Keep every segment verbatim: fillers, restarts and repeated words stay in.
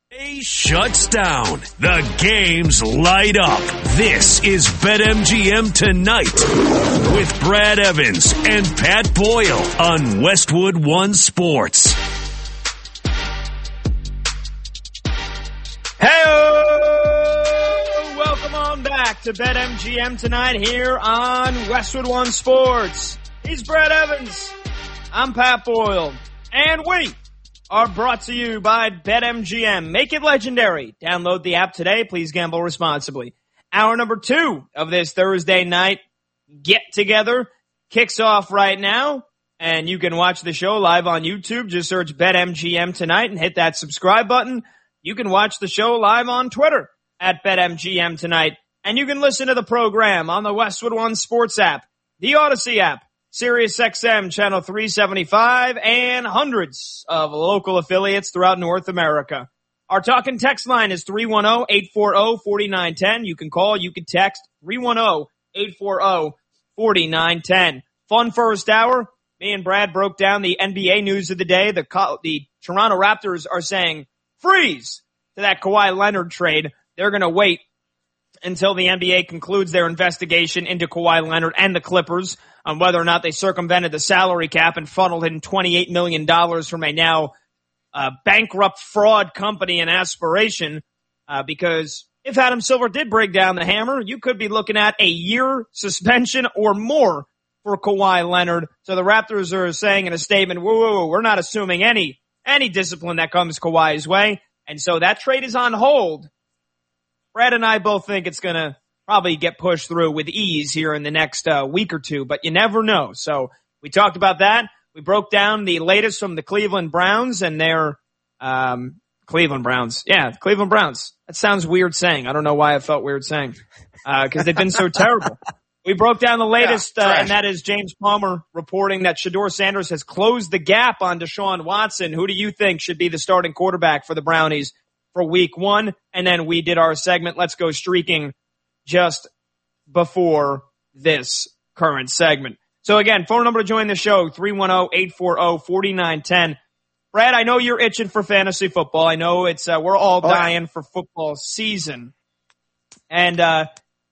A shuts down. The games light up. This is BetMGM Tonight with Brad Evans and Pat Boyle on Westwood One Sports. Hey, welcome on back to BetMGM Tonight here on Westwood One Sports. He's Brad Evans. I'm Pat Boyle. And we are brought to you by BetMGM. Make it legendary. Download the app today. Please gamble responsibly. Hour number two of this Thursday night get-together kicks off right now, and you can watch the show live on YouTube. Just search BetMGM Tonight and hit that subscribe button. You can watch the show live on Twitter at BetMGM Tonight, and you can listen to the program on the Westwood One Sports app, the Odyssey app, SiriusXM Channel three seventy-five, and hundreds of local affiliates throughout North America. Our talking text line is three one zero, eight four zero, four nine one zero. You can call, you can text three one zero, eight four zero, four nine one zero. Fun first hour. Me and Brad broke down the N B A news of the day. The, the Toronto Raptors are saying freeze to that Kawhi Leonard trade. They're going to wait until the N B A concludes their investigation into Kawhi Leonard and the Clippers on whether or not they circumvented the salary cap and funneled in twenty-eight million dollars from a now uh, bankrupt fraud company in Aspiration. Uh, because if Adam Silver did break down the hammer, you could be looking at a year suspension or more for Kawhi Leonard. So the Raptors are saying in a statement, whoa, whoa, whoa, we're not assuming any any discipline that comes Kawhi's way. And so that trade is on hold. Brad and I both think it's going to probably get pushed through with ease here in the next uh, week or two, but you never know. So we talked about that. We broke down the latest from the Cleveland Browns and their um, Cleveland Browns. Yeah, the Cleveland Browns. That sounds weird saying. I don't know why I felt weird saying because uh, they've been so terrible. We broke down the latest, yeah, uh, and that is James Palmer reporting that Shedeur Sanders has closed the gap on Deshaun Watson. Who do you think should be the starting quarterback for the Brownies for week one? And then we did our segment, Let's Go Streaking, just before this current segment. So again, phone number to join the show, three one zero, eight four zero, four nine one zero. Brad, I know you're itching for fantasy football. I know it's uh, we're all dying for football season. And uh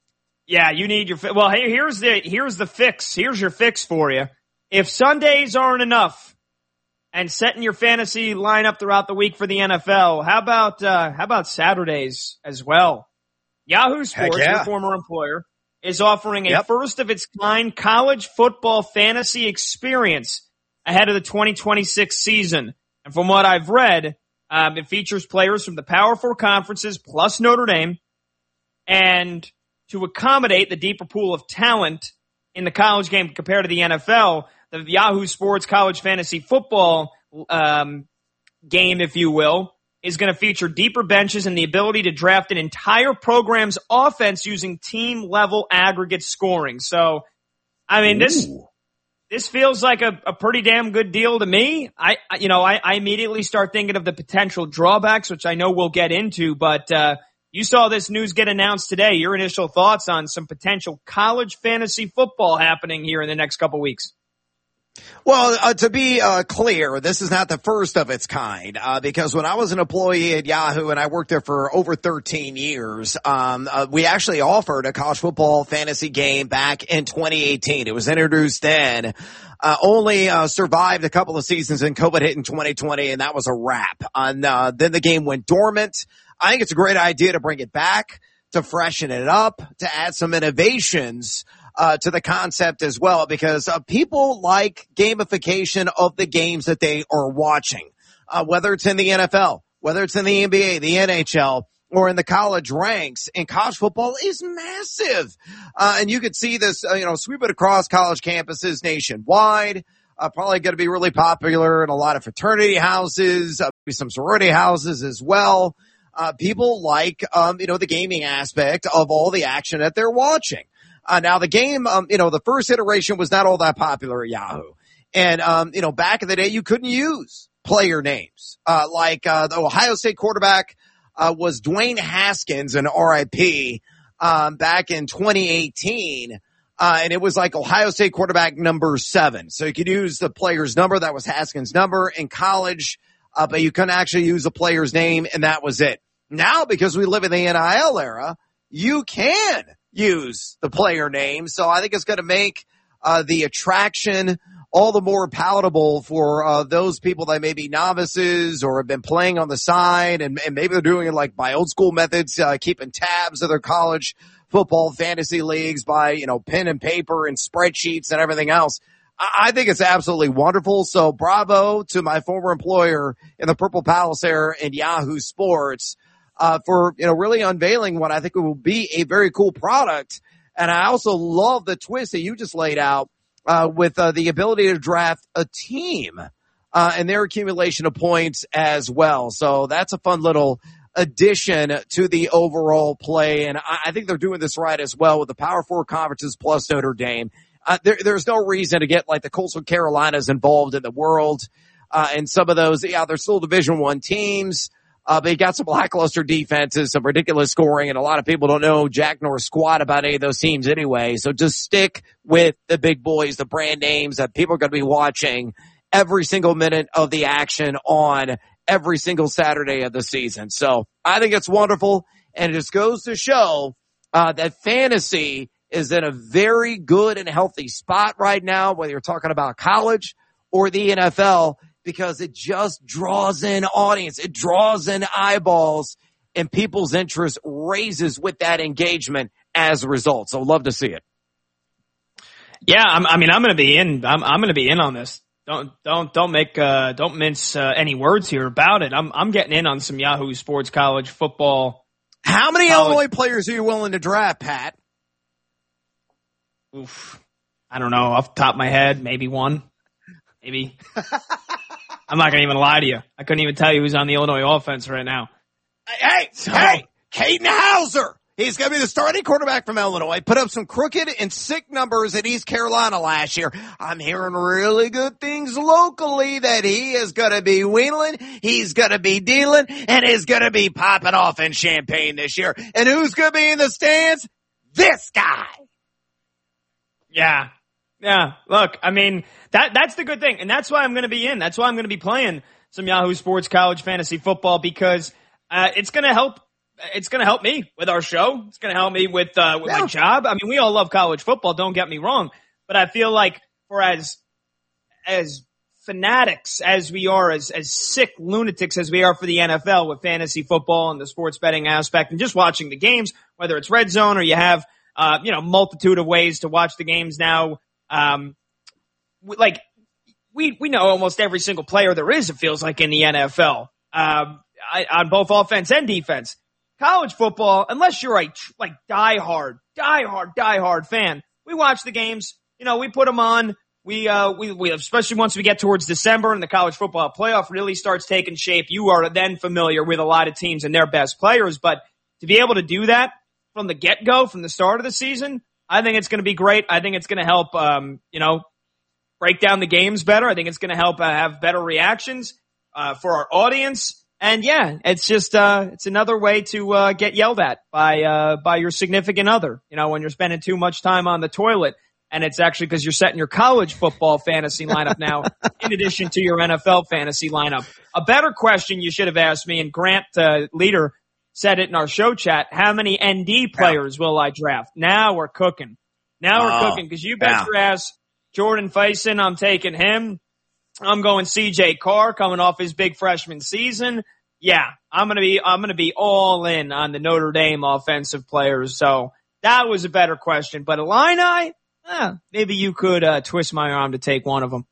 yeah, you need your, well, hey, here's the, here's the fix. Here's your fix for you. If Sundays aren't enough and setting your fantasy lineup throughout the week for the N F L, how about, uh, how about Saturdays as well? Yahoo Sports, yeah. Your former employer, is offering a yep. first of its kind college football fantasy experience ahead of the twenty twenty-six season. And from what I've read, um, it features players from the Power Four conferences plus Notre Dame, and to accommodate the deeper pool of talent in the college game compared to the N F L, the Yahoo Sports College Fantasy Football um, game, if you will, is going to feature deeper benches and the ability to draft an entire program's offense using team-level aggregate scoring. So, I mean, this Ooh. this feels like a, a pretty damn good deal to me. I, I you know, I, I immediately start thinking of the potential drawbacks, which I know we'll get into, but uh you saw this news get announced today. Your initial thoughts on some potential college fantasy football happening here in the next couple weeks? Well, uh, to be uh, clear, this is not the first of its kind, uh, because when I was an employee at Yahoo and I worked there for over thirteen years, um, uh, we actually offered a college football fantasy game back in twenty eighteen. It was introduced then, uh, only uh, survived a couple of seasons, and COVID hit in twenty twenty, and that was a wrap. And uh, then the game went dormant. I think it's a great idea to bring it back, to freshen it up, to add some innovations uh to the concept as well, because uh, people like gamification of the games that they are watching, uh whether it's in the N F L, whether it's in the N B A, the N H L, or in the college ranks. And college football is massive. Uh and you could see this, uh, you know, sweep it across college campuses nationwide. Uh, probably going to be really popular in a lot of fraternity houses, uh, maybe some sorority houses as well. Uh, people like, um, you know, the gaming aspect of all the action that they're watching. Uh, now the game, um, you know, the first iteration was not all that popular at Yahoo. And, um, you know, back in the day, you couldn't use player names. Uh, like, uh, the Ohio State quarterback, uh, was Dwayne Haskins, an R I P, um, back in twenty eighteen. Uh, and it was like Ohio State quarterback number seven. So you could use the player's number. That was Haskins' number. In college, uh, but you couldn't actually use a player's name, and that was it. Now, because we live in the N I L era, you can use the player name. So I think it's going to make uh, the attraction all the more palatable for uh, those people that may be novices or have been playing on the side, and, and maybe they're doing it like by old school methods, uh, keeping tabs of their college football fantasy leagues by, you know, pen and paper and spreadsheets and everything else. I, I think it's absolutely wonderful. So bravo to my former employer in the Purple Palace era in Yahoo Sports uh, for, you know, really unveiling what I think will be a very cool product. And I also love the twist that you just laid out uh, with uh, the ability to draft a team uh, and their accumulation of points as well. So that's a fun little addition to the overall play. And I, I think they're doing this right as well with the Power Four conferences plus Notre Dame. Uh, there, there's no reason to get like the Coastal Carolinas involved in the world. Uh, and some of those, yeah, they're still Division One teams. Uh, but you got some lackluster defenses, some ridiculous scoring, and a lot of people don't know jack nor squat about any of those teams anyway. So just stick with the big boys, the brand names that people are going to be watching every single minute of the action on every single Saturday of the season. So I think it's wonderful, and it just goes to show uh, that fantasy is in a very good and healthy spot right now, whether you're talking about college or the N F L, because it just draws in audience. It draws in eyeballs, and people's interest raises with that engagement as a result. So love to see it. Yeah, I'm, I mean, I'm going to be in. I'm, I'm going to be in on this. Don't don't don't make uh, don't mince uh, any words here about it. I'm I'm getting in on some Yahoo Sports college football. How many college. Illinois players are you willing to draft, Pat? Oof, I don't know off the top of my head. Maybe one, maybe. I'm not going to even lie to you. I couldn't even tell you who's on the Illinois offense right now. Hey, so, hey, Caden Hauser. He's going to be the starting quarterback from Illinois. Put up some crooked and sick numbers at East Carolina last year. I'm hearing really good things locally that he is going to be wheeling, he's going to be dealing, and is going to be popping off in Champaign this year. And who's going to be in the stands? This guy. Yeah. Yeah. Look, I mean, that that's the good thing. And that's why I'm going to be in. That's why I'm going to be playing some Yahoo Sports college fantasy football, because uh, it's going to help. It's going to help me with our show. It's going to help me with uh, with yeah. my job. I mean, we all love college football. Don't get me wrong, but I feel like for as as fanatics as we are, as as sick lunatics as we are for the N F L with fantasy football and the sports betting aspect, and just watching the games, whether it's Red Zone or you have uh, you know multitude of ways to watch the games now. Um, like we we know almost every single player there is. It feels like in the N F L, um, I, on both offense and defense. College football, unless you're a like diehard, diehard, diehard fan, we watch the games. You know, we put them on. We, uh, we, we, especially once we get towards December and the college football playoff really starts taking shape, you are then familiar with a lot of teams and their best players. But to be able to do that from the get-go, from the start of the season, I think it's going to be great. I think it's going to help, um, you know, break down the games better. I think it's going to help uh, have better reactions uh, for our audience. And yeah, it's just, uh, it's another way to, uh, get yelled at by, uh, by your significant other, you know, when you're spending too much time on the toilet. And it's actually because you're setting your college football fantasy lineup now, in addition to your N F L fantasy lineup. A better question you should have asked me, and Grant, uh, Leader said it in our show chat, how many N D players will I draft? Now we're cooking. Now we're oh, cooking, because you bet yeah. your ass Jordan Faison, I'm taking him. I'm going C J Carr coming off his big freshman season. Yeah, I'm going to be, I'm going to be all in on the Notre Dame offensive players. So that was a better question, but Illini, eh, maybe you could, uh, twist my arm to take one of them.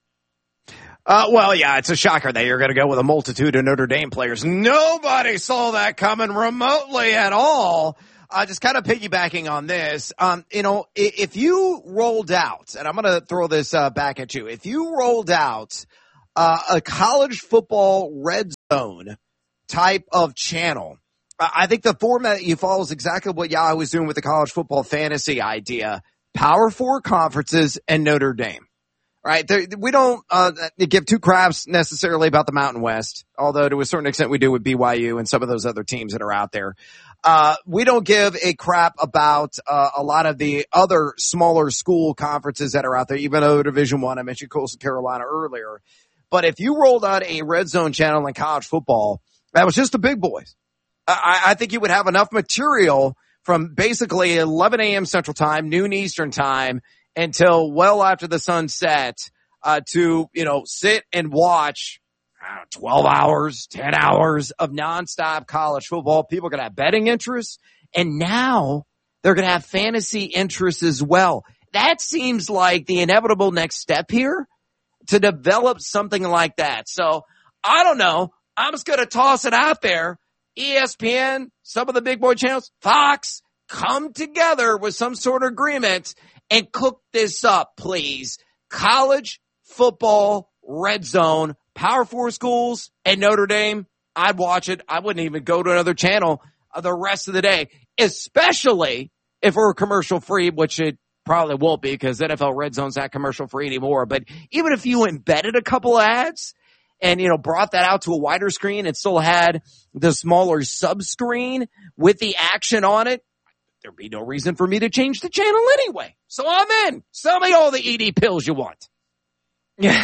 Uh, well, yeah, it's a shocker that you're going to go with a multitude of Notre Dame players. Nobody saw that coming remotely at all. Uh, just kind of piggybacking on this, um, you know, if you rolled out, and I'm going to throw this uh, back at you, if you rolled out uh, a college football red zone type of channel, I think the format that you follow is exactly what Yahoo was doing with the college football fantasy idea. Power Four conferences and Notre Dame. Right. There, we don't uh, give two craps necessarily about the Mountain West, although to a certain extent we do with B Y U and some of those other teams that are out there. Uh, we don't give a crap about uh, a lot of the other smaller school conferences that are out there, even though Division One, I mentioned Coastal Carolina earlier. But if you rolled out a red zone channel in college football, that was just the big boys. I, I think you would have enough material from basically eleven a.m. Central Time, noon Eastern Time, until well after the sun set, uh, to, you know, sit and watch I don't know, twelve hours, ten hours of nonstop college football. People are going to have betting interests, and now they're going to have fantasy interests as well. That seems like the inevitable next step here to develop something like that. So I don't know. I'm just going to toss it out there. E S P N, some of the big boy channels, Fox, come together with some sort of agreement and cook this up, please. College football red zone, Power Four schools and Notre Dame. I'd watch it. I wouldn't even go to another channel the rest of the day, especially if we're commercial free, which it probably won't be because N F L Red Zone's not commercial free anymore. But even if you embedded a couple of ads and, you know, brought that out to a wider screen and still had the smaller sub screen with the action on it, there'd be no reason for me to change the channel anyway. So I'm in. Sell me all the E D pills you want. Yeah.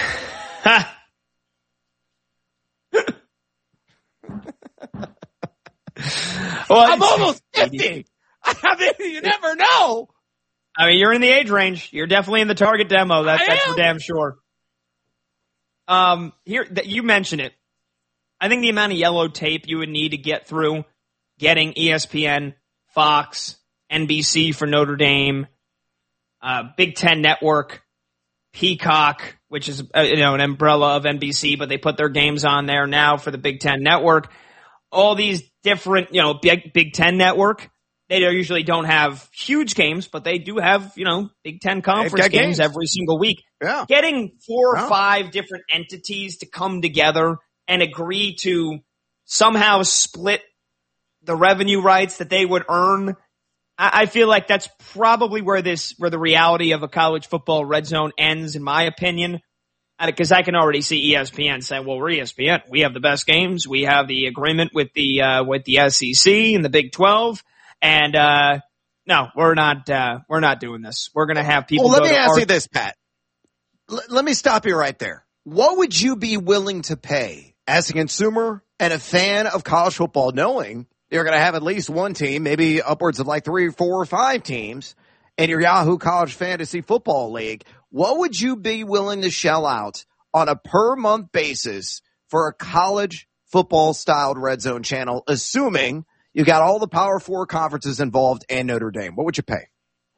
Well, I'm almost fifty. I mean, you never know. I mean, you're in the age range. You're definitely in the target demo. That, that's for damn sure. Um, here, that you mentioned it. I think the amount of yellow tape you would need to get through getting E S P N, Fox, N B C for Notre Dame, uh, Big Ten Network, Peacock, which is uh, you know an umbrella of N B C, but they put their games on there now for the Big Ten Network. All these different, you know, Big Big Ten Network. They usually don't have huge games, but they do have, you know, Big Ten conference games, games every single week. Yeah. Getting four or yeah. five different entities to come together and agree to somehow split the revenue rights that they would earn. I, I feel like that's probably where this, where the reality of a college football red zone ends, in my opinion. Because I can already see E S P N saying, well, we're E S P N. We have the best games. We have the agreement with the, uh, with the S E C and the Big twelve. And, uh, no, we're not, uh, we're not doing this. We're going to have people. Well, let go me to ask our- you this, Pat. L- let me stop you right there. What would you be willing to pay as a consumer and a fan of college football, knowing you're going to have at least one team, maybe upwards of like three, four, or five teams in your Yahoo College Fantasy Football League? What would you be willing to shell out on a per month basis for a college football styled red zone channel, assuming you got all the Power Four conferences involved and Notre Dame? What would you pay?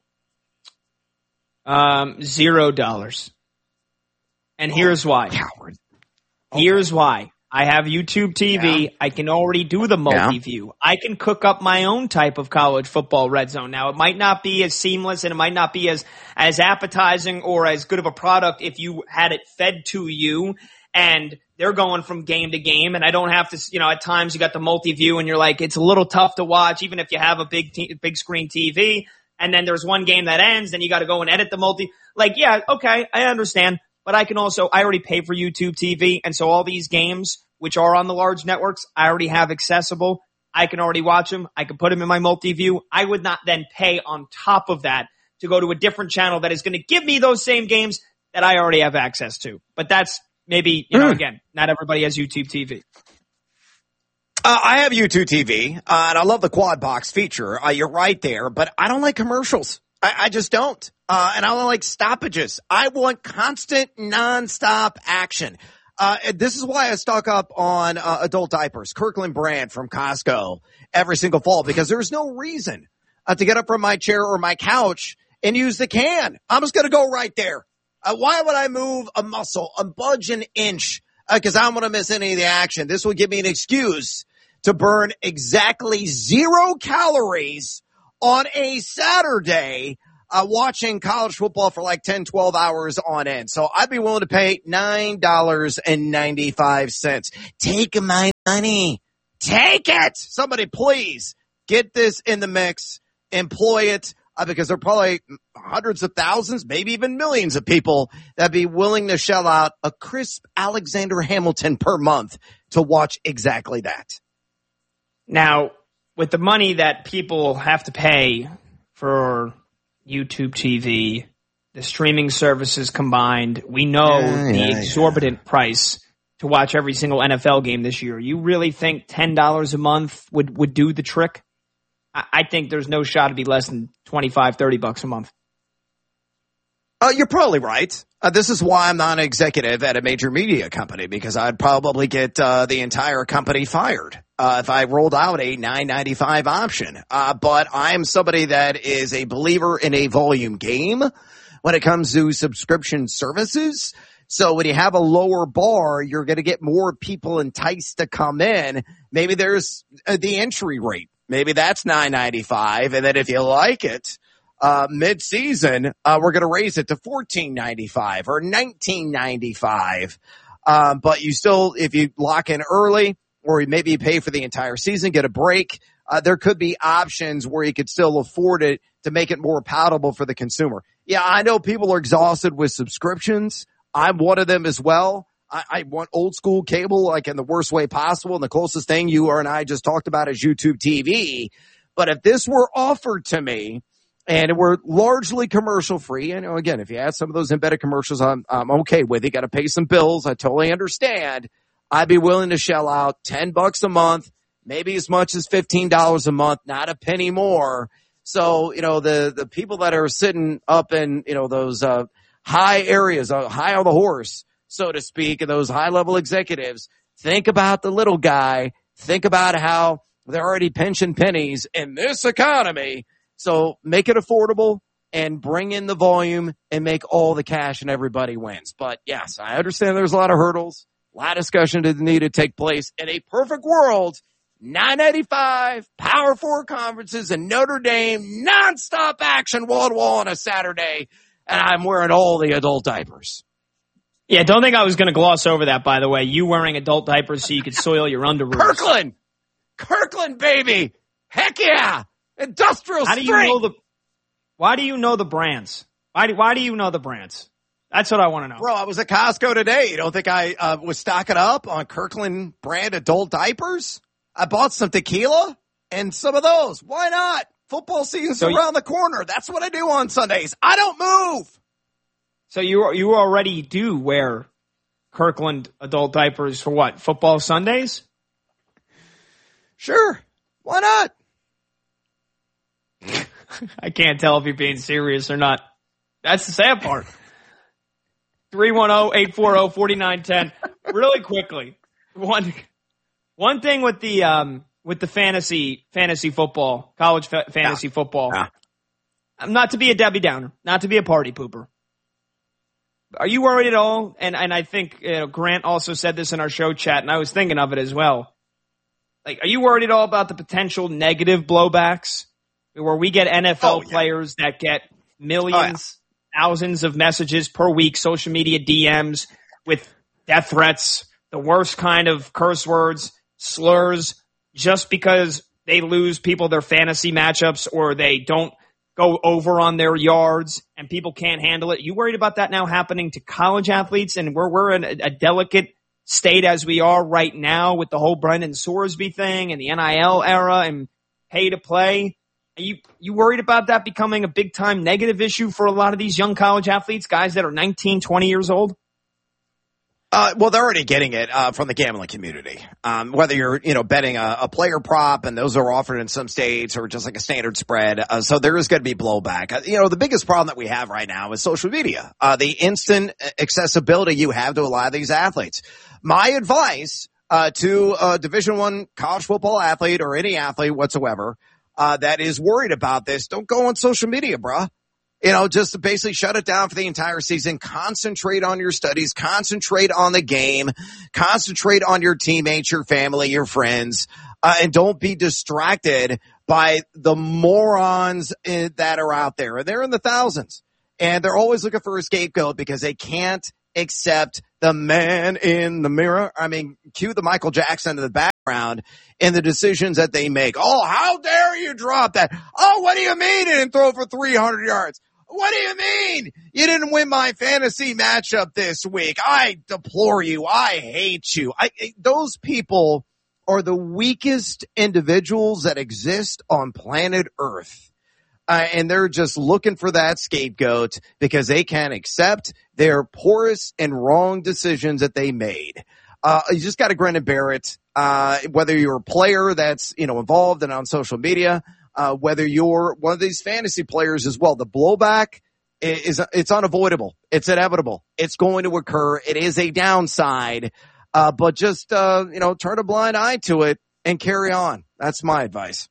Um, zero dollars. And here's why. Coward. Here's why. I have YouTube T V. Yeah. I can already do the multi-view. Yeah. I can cook up my own type of college football red zone. Now, it might not be as seamless and it might not be as, as appetizing or as good of a product if you had it fed to you and they're going from game to game. And I don't have to, you know, at times you got the multi-view and you're like, it's a little tough to watch even if you have a big, t- big screen T V. And then there's one game that ends, then you got to go and edit the multi. Like, yeah, okay, I understand. But I can also, I already pay for YouTube T V, and so all these games, which are on the large networks, I already have accessible. I can already watch them. I can put them in my multi-view. I would not then pay on top of that to go to a different channel that is going to give me those same games that I already have access to. But that's maybe, you know, mm. again, not everybody has YouTube T V. Uh, I have YouTube T V, uh, and I love the quad box feature. Uh, you're right there, but I don't like commercials. I, I just don't. Uh, and I don't like stoppages. I want constant, nonstop action. Uh, this is why I stock up on uh, adult diapers, Kirkland brand from Costco every single fall, because there's no reason uh, to get up from my chair or my couch and use the can. I'm just going to go right there. Uh, why would I move a muscle, a budge an inch? Because uh, I don't want to miss any of the action. This will give me an excuse to burn exactly zero calories on a Saturday uh, watching college football for like ten, twelve hours on end. So I'd be willing to pay nine dollars and ninety-five cents. Take my money. Take it. Somebody please get this in the mix. Employ it uh, because there are probably hundreds of thousands, maybe even millions of people that'd be willing to shell out a crisp Alexander Hamilton per month to watch exactly that. Now, with the money that people have to pay for YouTube T V, the streaming services combined. We know yeah, the yeah, exorbitant yeah. price to watch every single N F L game this year. You really think ten dollars a month would, would do the trick? I, I think there's no shot to be less than twenty-five, thirty bucks a month. Uh, you're probably right. Uh, this is why I'm not an executive at a major media company, because I'd probably get uh, the entire company fired uh, if I rolled out a nine ninety-five option. Uh, but I'm somebody that is a believer in a volume game when it comes to subscription services. So when you have a lower bar, you're going to get more people enticed to come in. Maybe there's uh, the entry rate. Maybe that's nine ninety-five, and then if you like it, Uh, mid-season, uh, we're going to raise it to fourteen ninety-five or nineteen ninety-five. Um, but you still, if you lock in early or maybe you pay for the entire season, get a break, uh, there could be options where you could still afford it to make it more palatable for the consumer. Yeah, I know people are exhausted with subscriptions. I'm one of them as well. I, I want old school cable, like in the worst way possible. And the closest thing you or and I just talked about is YouTube T V. But if this were offered to me, and we're largely commercial free. And again, if you add some of those embedded commercials, I'm, I'm okay with. You got to pay some bills. I totally understand. I'd be willing to shell out ten bucks a month, maybe as much as fifteen dollars a month, not a penny more. So, you know, the, the people that are sitting up in, you know, those, uh, high areas, uh, high on the horse, so to speak, and those high level executives, think about the little guy. Think about how they're already pinching pennies in this economy. So make it affordable and bring in the volume and make all the cash and everybody wins. But yes, I understand there's a lot of hurdles, a lot of discussion that need to take place. In a perfect world, nine ninety-five, Power Four conferences and Notre Dame, nonstop action wall to wall on a Saturday, and I'm wearing all the adult diapers. Yeah, don't think I was going to gloss over that, by the way. You wearing adult diapers so you could soil your underwear. Kirkland! Kirkland, baby! Heck yeah! Industrial How do you strength. know the? Why do you know the brands? Why do Why do you know the brands? That's what I want to know. Bro, I was at Costco today. You don't think I uh, was stocking up on Kirkland brand adult diapers? I bought some tequila and some of those. Why not? Football season's so around you, the corner. That's what I do on Sundays. I don't move. So you you already do wear Kirkland adult diapers for what? Football Sundays? Sure. Why not? I can't tell if you're being serious or not. That's the sad part. three one zero, eight four zero, four nine one zero. Really quickly. One one thing with the um with the fantasy fantasy football, college fa- fantasy yeah. football. Yeah. I'm not to be a Debbie Downer, not to be a party pooper. Are you worried at all? And and I think you know, Grant also said this in our show chat, and I was thinking of it as well. Like, are you worried at all about the potential negative blowbacks? Where we get N F L oh, yeah. players that get millions, oh, yeah. thousands of messages per week, social media D Ms with death threats, the worst kind of curse words, slurs, just because they lose people their fantasy matchups or they don't go over on their yards and people can't handle it. You worried about that now happening to college athletes? And we're, we're in a, a delicate state as we are right now with the whole Brendan Sorsby thing and the N I L era and pay to play. Are you, you worried about that becoming a big time negative issue for a lot of these young college athletes, guys that are nineteen, twenty years old? Uh, well, they're already getting it, uh, from the gambling community. Um, whether you're, you know, betting a, a player prop, and those are offered in some states, or just like a standard spread. Uh, so there is going to be blowback. Uh, you know, the biggest problem that we have right now is social media. Uh, the instant accessibility you have to a lot of these athletes. My advice, uh, to a Division One college football athlete or any athlete whatsoever, Uh, that is worried about this, don't go on social media, bruh. You know, just to basically shut it down for the entire season. Concentrate on your studies. Concentrate on the game. Concentrate on your teammates, your family, your friends. Uh, and don't be distracted by the morons in, that are out there. And they're in the thousands. And they're always looking for a scapegoat because they can't accept the man in the mirror. I mean, cue the Michael Jackson in the background in the decisions that they make. Oh, how dare you drop that? Oh, what do you mean you didn't throw for three hundred yards? What do you mean you didn't win my fantasy matchup this week? I deplore you. I hate you. I, those people are the weakest individuals that exist on planet Earth. Uh, and they're just looking for that scapegoat because they can't accept their poorest and wrong decisions that they made. Uh, you just got to grin and bear it. Uh, whether you're a player that's, you know, involved and on social media, uh, whether you're one of these fantasy players as well, the blowback is, it's unavoidable. It's inevitable. It's going to occur. It is a downside. Uh, but just, uh, you know, turn a blind eye to it and carry on. That's my advice.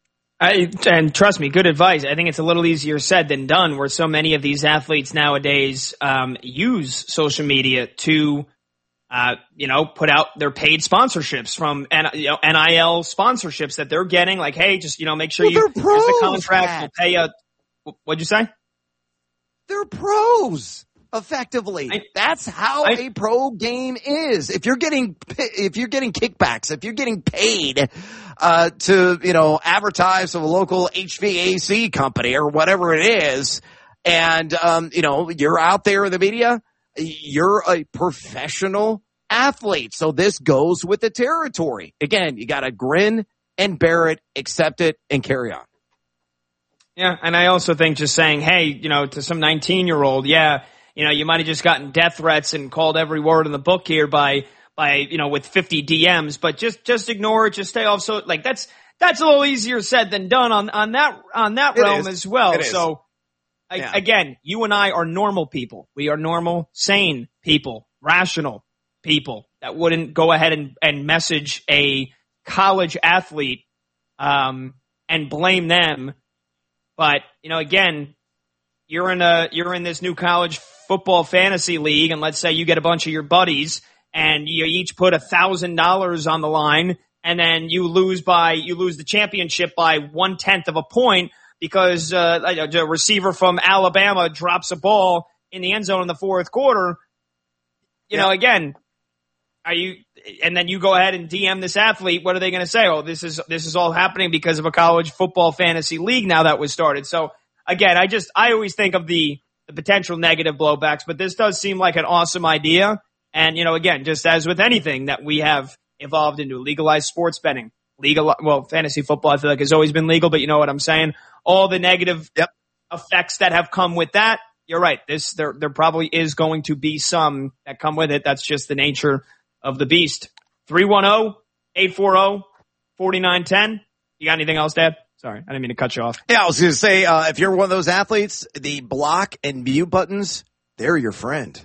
I, and trust me, good advice. I think it's a little easier said than done, where so many of these athletes nowadays um, use social media to, uh, you know, put out their paid sponsorships from you know, N I L sponsorships that they're getting. Like, hey, just you know, make sure well, you pros, the contract will pay a. What'd you say? They're pros. Effectively, I, that's how I, a pro game is. If you're getting, if you're getting kickbacks, if you're getting paid, uh, to, you know, advertise to a local H V A C company or whatever it is, and, um, you know, you're out there in the media, you're a professional athlete. So this goes with the territory. Again, you got to grin and bear it, accept it, and carry on. Yeah. And I also think just saying, hey, you know, to some nineteen year old, yeah, you know, you might have just gotten death threats and called every word in the book here by, by, you know, with fifty D Ms, but just, just ignore it. Just stay off. So like that's, that's a little easier said than done on, on that, on that it realm is. as well. It so I, yeah. again, you and I are normal people. We are normal, sane people, rational people that wouldn't go ahead and, and message a college athlete, um, and blame them. But, you know, again, you're in a, you're in this new college football fantasy league, and let's say you get a bunch of your buddies and you each put a thousand dollars on the line, and then you lose by, you lose the championship by one tenth of a point because, uh, a receiver from Alabama drops a ball in the end zone in the fourth quarter. You yeah. know, again, are you, and then you go ahead and D M this athlete, what are they going to say? Oh, this is, this is all happening because of a college football fantasy league now that was started. So again, I just, I always think of the, the potential negative blowbacks, but this does seem like an awesome idea. And, you know, again, just as with anything that we have evolved into, legalized sports betting, legal, well, fantasy football, I feel like has always been legal, but you know what I'm saying? All the negative yep. effects that have come with that. You're right. This, there, there probably is going to be some that come with it. That's just the nature of the beast. three one zero, eight four zero, four nine one zero. You got anything else, Dad? Sorry, I didn't mean to cut you off. Yeah, I was going to say, uh, if you're one of those athletes, the block and mute buttons, they're your friend.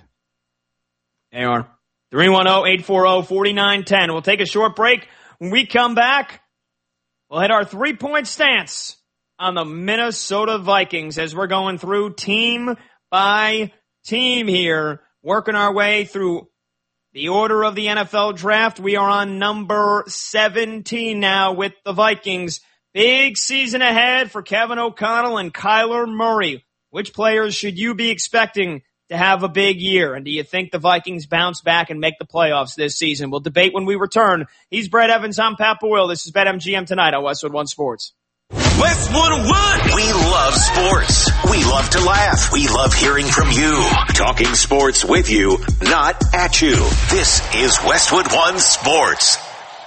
They are. three one zero, eight four zero, four nine one zero. We'll take a short break. When we come back, we'll hit our three-point stance on the Minnesota Vikings as we're going through team by team here, working our way through the order of the N F L draft. We are on number seventeen now with the Vikings. Big season ahead for Kevin O'Connell and Kyler Murray. Which players should you be expecting to have a big year? And do you think the Vikings bounce back and make the playoffs this season? We'll debate when we return. He's Brad Evans. I'm Pat Boyle. This is BetMGM Tonight on Westwood One Sports. Westwood One. We love sports. We love to laugh. We love hearing from you. Talking sports with you, not at you. This is Westwood One Sports.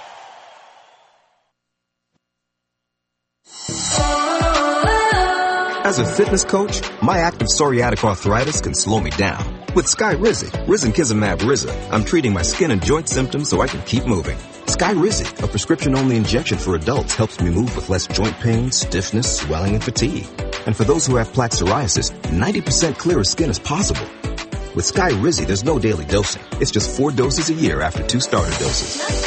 As a fitness coach, my active psoriatic arthritis can slow me down. With Skyrizi, Risankizumab Riza, I'm treating my skin and joint symptoms so I can keep moving. Skyrizi, a prescription-only injection for adults, helps me move with less joint pain, stiffness, swelling, and fatigue. And for those who have plaque psoriasis, ninety percent clearer skin is possible. With Skyrizi, there's no daily dosing. It's just four doses a year after two starter doses.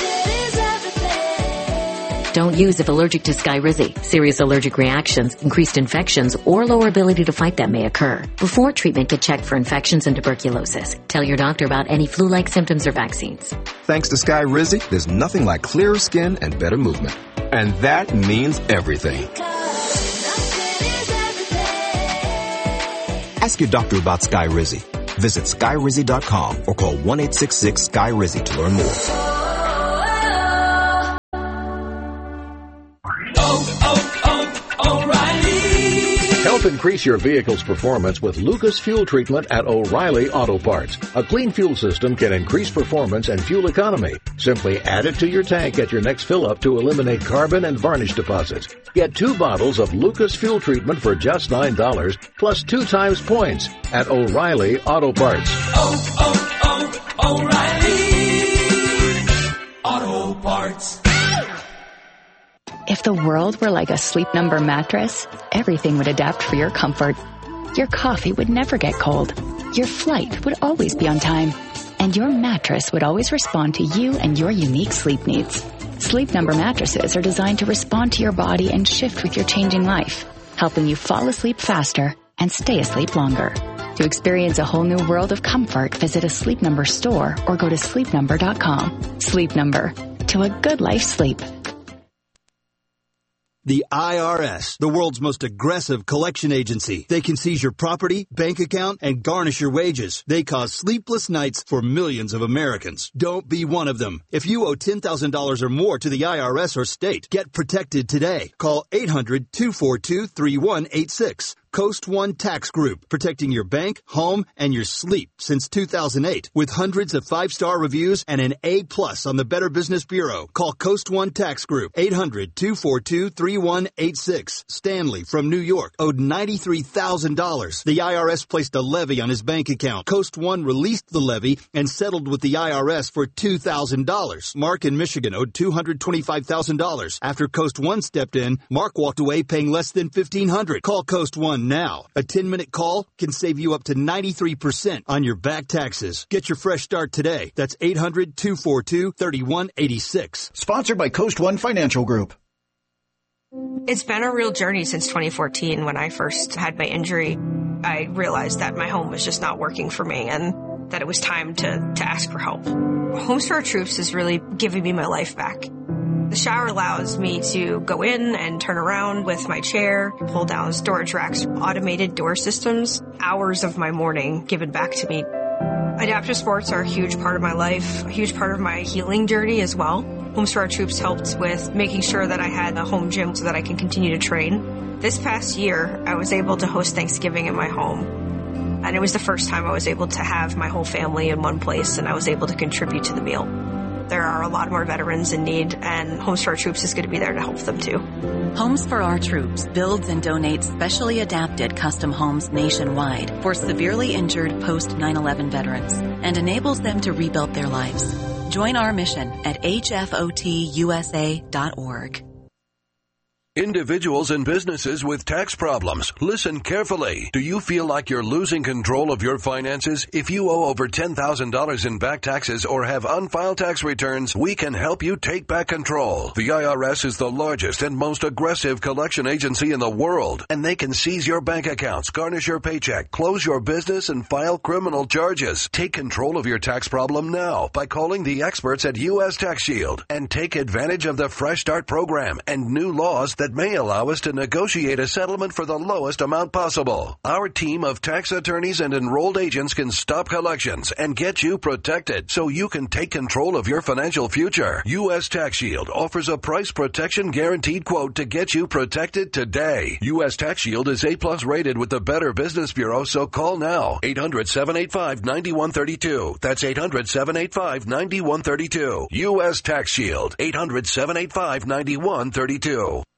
Don't use if allergic to Skyrizi. Serious allergic reactions, increased infections, or lower ability to fight them may occur. Before treatment, get checked for infections and tuberculosis. Tell your doctor about any flu-like symptoms or vaccines. Thanks to Skyrizi, there's nothing like clearer skin and better movement. And that means everything. Ask your doctor about Skyrizi. Visit Skyrizi dot com or call one eight six six Sky Rizi to learn more. Help increase your vehicle's performance with Lucas Fuel Treatment at O'Reilly Auto Parts. A clean fuel system can increase performance and fuel economy. Simply add it to your tank at your next fill-up to eliminate carbon and varnish deposits. Get two bottles of Lucas Fuel Treatment for just nine dollars, plus two times points at O'Reilly Auto Parts. Oh, oh, oh, O'Reilly Auto Parts. If the world were like a Sleep Number mattress, everything would adapt for your comfort. Your coffee would never get cold. Your flight would always be on time. And your mattress would always respond to you and your unique sleep needs. Sleep Number mattresses are designed to respond to your body and shift with your changing life, helping you fall asleep faster and stay asleep longer. To experience a whole new world of comfort, visit a Sleep Number store or go to sleep number dot com. Sleep Number. To a good life sleep. The I R S, the world's most aggressive collection agency. They can seize your property, bank account, and garnish your wages. They cause sleepless nights for millions of Americans. Don't be one of them. If you owe ten thousand dollars or more to the I R S or state, get protected today. Call eight hundred, two four two, three one eight six. Coast One Tax Group, protecting your bank, home, and your sleep since two thousand eight. With hundreds of five-star reviews and an A plus on the Better Business Bureau. Call Coast One Tax Group, eight hundred, two four two, three one eight six. Stanley from New York owed ninety-three thousand dollars. The I R S placed a levy on his bank account. Coast One released the levy and settled with the I R S for two thousand dollars. Mark in Michigan owed two hundred twenty-five thousand dollars. After Coast One stepped in, Mark walked away paying less than fifteen hundred dollars. Call Coast One now. A ten-minute call can save you up to ninety-three percent on your back taxes. Get your fresh start today. That's eight hundred, two four two, three one eight six. Sponsored by Coast One Financial Group. It's been a real journey since twenty fourteen. When I first had my injury, I realized that my home was just not working for me and that it was time to, to ask for help. Homes for Our Troops is really giving me my life back. The shower allows me to go in and turn around with my chair, pull down storage racks, automated door systems, hours of my morning given back to me. Adaptive sports are a huge part of my life, a huge part of my healing journey as well. Homes for Our Troops helped with making sure that I had a home gym so that I can continue to train. This past year, I was able to host Thanksgiving in my home. And it was the first time I was able to have my whole family in one place, and I was able to contribute to the meal. There are a lot more veterans in need, and Homes for Our Troops is going to be there to help them too. Homes for Our Troops builds and donates specially adapted custom homes nationwide for severely injured post nine eleven veterans and enables them to rebuild their lives. Join our mission at H F O T U S A dot org. Individuals and businesses with tax problems, listen carefully. Do you feel like you're losing control of your finances? If you owe over ten thousand dollars in back taxes or have unfiled tax returns, we can help you take back control. The I R S is the largest and most aggressive collection agency in the world, and they can seize your bank accounts, garnish your paycheck, close your business, and file criminal charges. Take control of your tax problem now by calling the experts at U S Tax Shield and take advantage of the Fresh Start program and new laws that that may allow us to negotiate a settlement for the lowest amount possible. Our team of tax attorneys and enrolled agents can stop collections and get you protected so you can take control of your financial future. U S Tax Shield offers a price protection guaranteed quote to get you protected today. U S Tax Shield is A plus rated with the Better Business Bureau, so call now. eight hundred, seven eight five, nine one three two. That's eight hundred, seven eight five, nine one three two. U S Tax Shield. eight hundred, seven eight five, nine one three two.